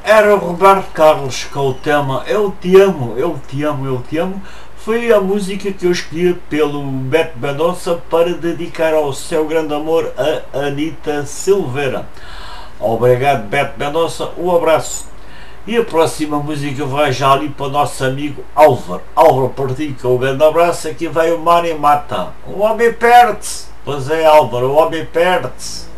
Era o Roberto Carlos com o tema Eu Te Amo, Eu Te Amo, Eu Te Amo. Foi a música que eu escolhi pelo Beto Mendonça para dedicar ao seu grande amor, a Anita Silveira. Obrigado, Beto Mendonça, um abraço. E a próxima música vai já ali para o nosso amigo Álvaro. Álvaro, por ti, com um grande abraço. Aqui vai o Mani Mata. O homem perde-se. Pois é, Álvaro, o homem perde-se.